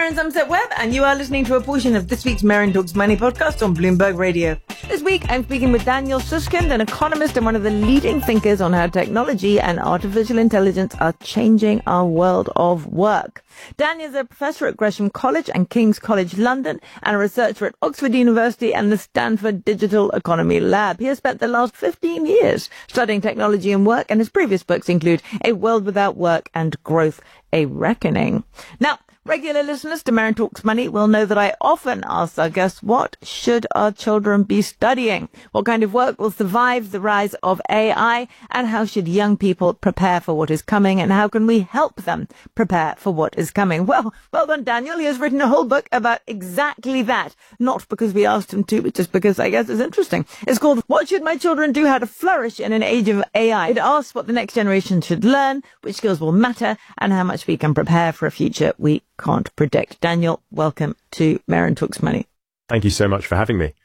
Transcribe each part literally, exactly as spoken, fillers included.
Meryn Somerset Webb, and you are listening to a portion of this week's Meryn Talks Money podcast on Bloomberg Radio. This week, I'm speaking with Daniel Susskind, an economist and one of the leading thinkers on how technology and artificial intelligence are changing our world of work. Daniel is a professor at Gresham College and King's College London and a researcher at Oxford University and the Stanford Digital Economy Lab. He has spent the last fifteen years studying technology and work, and his previous books include A World Without Work and Growth, A Reckoning. Now, regular listeners to Meryn Talks Money will know that I often ask our guests, what should our children be studying? What kind of work will survive the rise of A I? And how should young people prepare for what is coming? And how can we help them prepare for what is coming? Well, well done, Daniel. He has written a whole book about exactly that. Not because we asked him to, but just because I guess it's interesting. It's called What Should My Children Do? How to Flourish in an Age of A I. It asks what the next generation should learn, which skills will matter, and how much we can prepare for a future we can't predict. Daniel, welcome to Meryn Talks Money. Thank you so much for having me.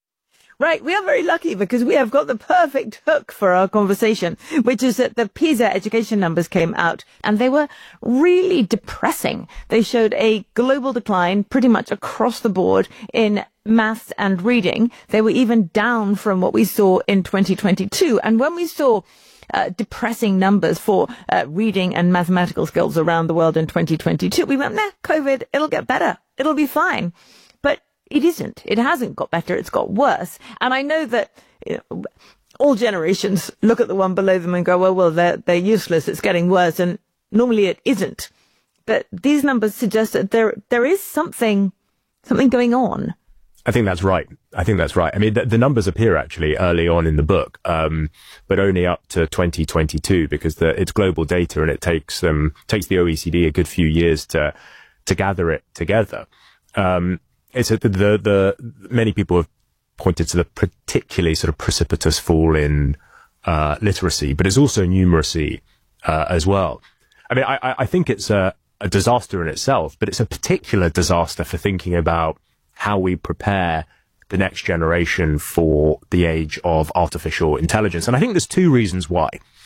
Right, we are very lucky because we have got the perfect hook for our conversation, which is that the PISA education numbers came out and they were really depressing. They showed a global decline pretty much across the board in maths and reading. They were even down from what we saw in twenty twenty-two. And when we saw Uh, depressing numbers for uh, reading and mathematical skills around the world in twenty twenty-two, we went, nah, COVID, it'll get better. It'll be fine. But it isn't. It hasn't got better. It's got worse. And I know that you know, all generations look at the one below them and go, well, well, they're, they're useless. It's getting worse. And normally it isn't. But these numbers suggest that there there is something something going on. I think that's right. I think that's right. I mean, the, the numbers appear actually early on in the book, um, but only up to twenty twenty-two because the, it's global data and it takes um, takes the O E C D a good few years to to gather it together. Um, it's a, the the many people have pointed to the particularly sort of precipitous fall in uh, literacy, but it's also numeracy uh, as well. I mean, I, I think it's a, a disaster in itself, but it's a particular disaster for thinking about how we prepare the next generation for the age of artificial intelligence. And I think there's two reasons why.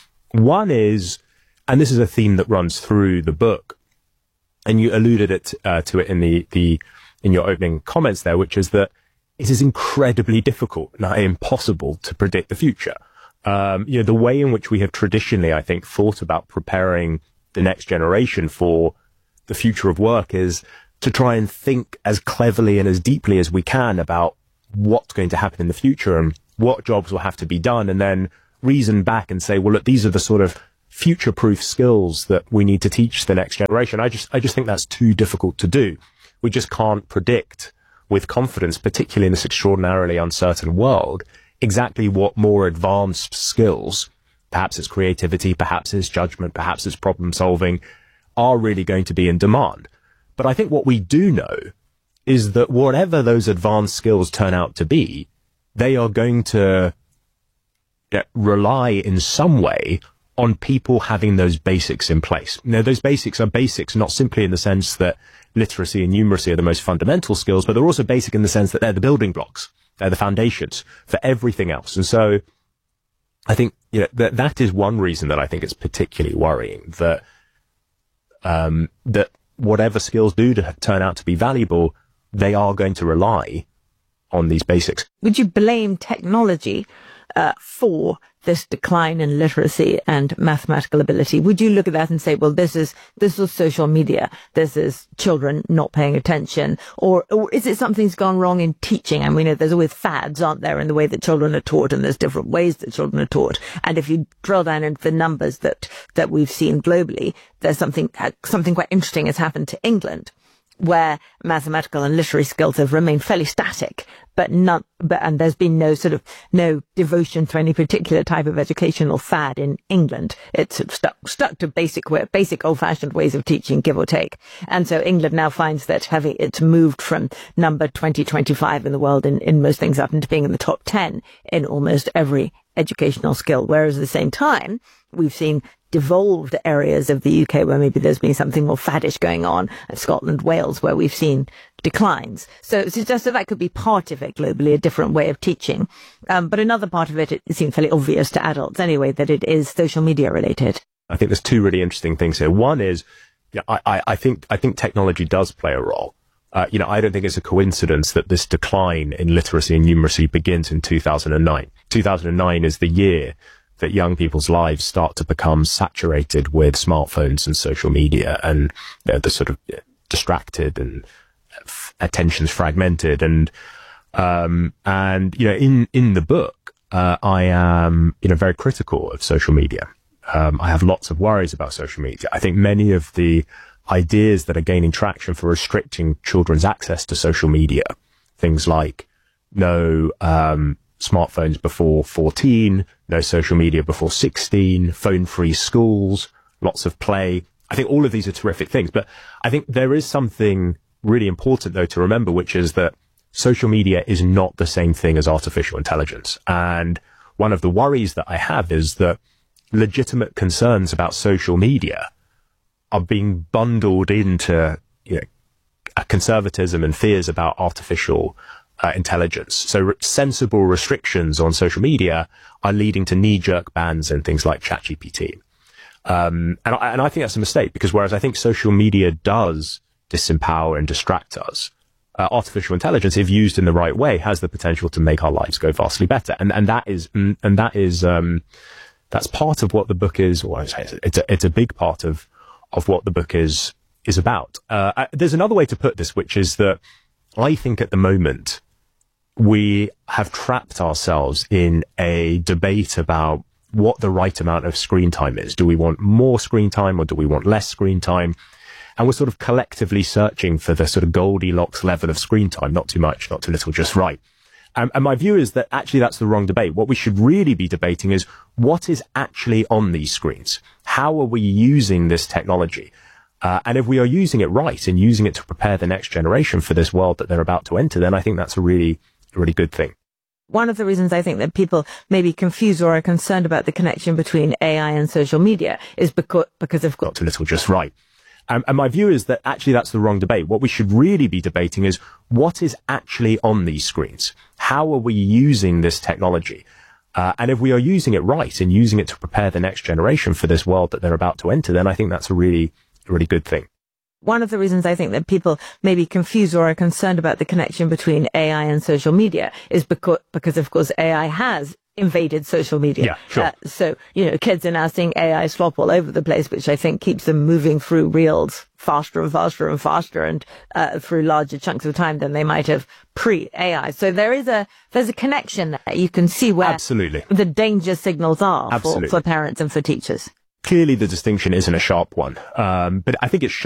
One is, and this is a theme that runs through the book, and you alluded it uh, to it in the, the in your opening comments there, which is that it is incredibly difficult, not impossible, to predict the future. Um, you know, the way in which we have traditionally, I think, thought about preparing the next generation for the future of work is to try and think as cleverly and as deeply as we can about what's going to happen in the future and what jobs will have to be done, and then reason back and say, well, look, these are the sort of future-proof skills that we need to teach the next generation. I just, I just think that's too difficult to do. We just can't predict with confidence, particularly in this extraordinarily uncertain world, exactly what more advanced skills, perhaps it's creativity, perhaps it's judgment, perhaps it's problem solving, are really going to be in demand. But I think what we do know is that whatever those advanced skills turn out to be, they are going to you know, rely in some way on people having those basics in place. Now, those basics are basics not simply in the sense that literacy and numeracy are the most fundamental skills, but they're also basic in the sense that they're the building blocks. They're the foundations for everything else. And so I think you know, that that is one reason that I think it's particularly worrying, that um, that whatever skills do to turn out to be valuable, they are going to rely on these basics. Would you blame technology uh, for this decline in literacy and mathematical ability? Would you look at that and say, well, this is this is social media, this is children not paying attention, or, or is it something's gone wrong in teaching? And we know there's always fads, aren't there, in the way that children are taught, and there's different ways that children are taught. And if you drill down into the numbers that that we've seen globally, there's something something quite interesting has happened to England, where mathematical and literary skills have remained fairly static, but not, but, and there's been no sort of, no devotion to any particular type of educational fad in England. It's sort of stuck, stuck to basic, basic old-fashioned ways of teaching, give or take. And so England now finds that having, it's moved from number twenty, twenty-five in the world in, in most things up into being in the top ten in almost every educational skill. Whereas at the same time, we've seen devolved areas of the U K where maybe there's been something more faddish going on, Scotland, Wales, where we've seen declines. So it's just that that could be part of it globally, a different way of teaching. Um, but another part of it, it seems fairly obvious to adults anyway, that it is social media related. I think there's two really interesting things here. One is, Yeah, I, I, I think I think technology does play a role. Uh, you know, I don't think it's a coincidence that this decline in literacy and numeracy begins in two thousand nine. two thousand nine is the year that young people's lives start to become saturated with smartphones and social media, and you know, they're sort of distracted and f- attention's fragmented. And um, and you know, in in the book, uh, I am you know very critical of social media. Um, I have lots of worries about social media. I think many of the ideas that are gaining traction for restricting children's access to social media, things like no um, smartphones before fourteen, no social media before sixteen, phone-free schools, lots of play. I think all of these are terrific things. But I think there is something really important, though, to remember, which is that social media is not the same thing as artificial intelligence. And one of the worries that I have is that legitimate concerns about social media are being bundled into, you know, a conservatism and fears about artificial uh, intelligence. So re- sensible restrictions on social media are leading to knee-jerk bans and things like ChatGPT. Um, and, I, and I think that's a mistake, because whereas I think social media does disempower and distract us, uh, artificial intelligence, if used in the right way, has the potential to make our lives go vastly better. And and that is and that is um, that's part of what the book is. Or I say it's a it's a big part of of what the book is is about. Uh, I, there's another way to put this, which is that I think at the moment we have trapped ourselves in a debate about what the right amount of screen time is. Do we want more screen time or do we want less screen time? And we're sort of collectively searching for the sort of Goldilocks level of screen time, not too much, not too little, just right. And, and my view is that actually that's the wrong debate. What we should really be debating is what is actually on these screens? How are we using this technology? Uh, and if we are using it right and using it to prepare the next generation for this world that they're about to enter, then I think that's a really, really good thing. One of the reasons I think that people may be confused or are concerned about the connection between A I and social media is because, because of course, not too little, just right. Um, and my view is that actually that's the wrong debate. What we should really be debating is what is actually on these screens? How are we using this technology? Uh, and if we are using it right and using it to prepare the next generation for this world that they're about to enter, then I think that's a really, really good thing. One of the reasons I think that people may be confused or are concerned about the connection between A I and social media is because, because of course, A I has invaded social media. Yeah, sure. Uh, so, you know, kids are now seeing A I slop all over the place, which I think keeps them moving through reels faster and faster and faster and uh, through larger chunks of time than they might have pre-A I. So there is a, there's a connection there. You can see where Absolutely. the danger signals are for, Absolutely. for parents and for teachers. Clearly the distinction isn't a sharp one, um, but I think it's